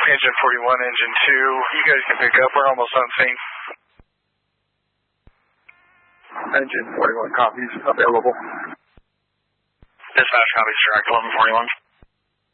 Engine 41, Engine 2. You guys can pick up. We're almost on scene. Engine 41 copies available. Dispatch copies, direct 1141.